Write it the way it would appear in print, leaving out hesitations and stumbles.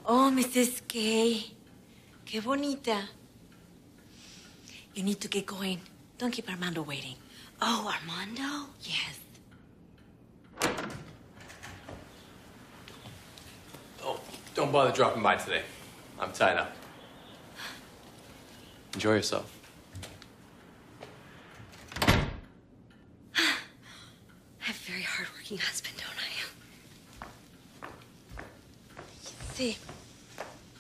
Oh, Mrs. Kay. Qué bonita. You need to get going. Don't keep Armando waiting. Oh, Armando? Yes. Oh, don't bother dropping by today. I'm tied up. Enjoy yourself. I have a very hardworking husband, don't I? Sí.